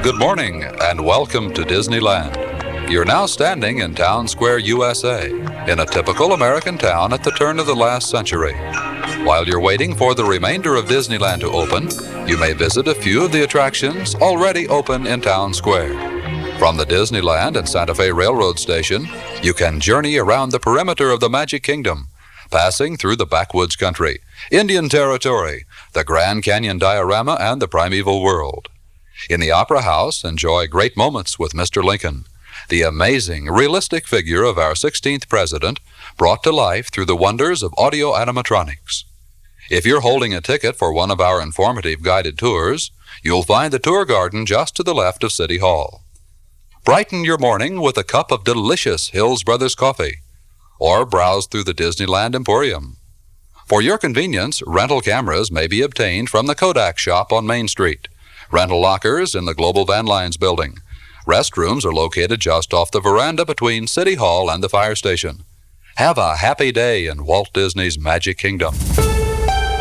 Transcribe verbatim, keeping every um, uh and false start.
Good morning and welcome to Disneyland. You're now standing in Town Square, U S A, in a typical American town at the turn of the last century. While you're waiting for the remainder of Disneyland to open, you may visit a few of the attractions already open in Town Square. From the Disneyland and Santa Fe Railroad Station, you can journey around the perimeter of the Magic Kingdom, passing through the backwoods country, Indian Territory, the Grand Canyon diorama, and the primeval world. In the Opera House, enjoy great moments with Mister Lincoln, the amazing, realistic figure of our sixteenth president, brought to life through the wonders of audio animatronics. If you're holding a ticket for one of our informative guided tours, you'll find the tour garden just to the left of City Hall. Brighten your morning with a cup of delicious Hills Brothers coffee, or browse through the Disneyland Emporium. For your convenience, rental cameras may be obtained from the Kodak shop on Main Street, rental lockers in the Global Van Lines building. Restrooms are located just off the veranda between City Hall and the fire station. Have a happy day in Walt Disney's Magic Kingdom.